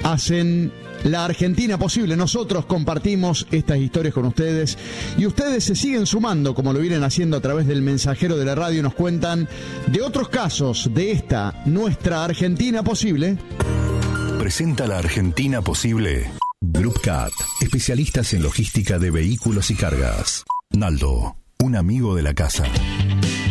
hacen la Argentina posible. Nosotros compartimos estas historias con ustedes y ustedes se siguen sumando, como lo vienen haciendo a través del mensajero de la radio. Nos cuentan de otros casos de esta nuestra Argentina posible. Presenta la Argentina posible. Group Cat, especialistas en logística de vehículos y cargas. Naldo, un amigo de la casa.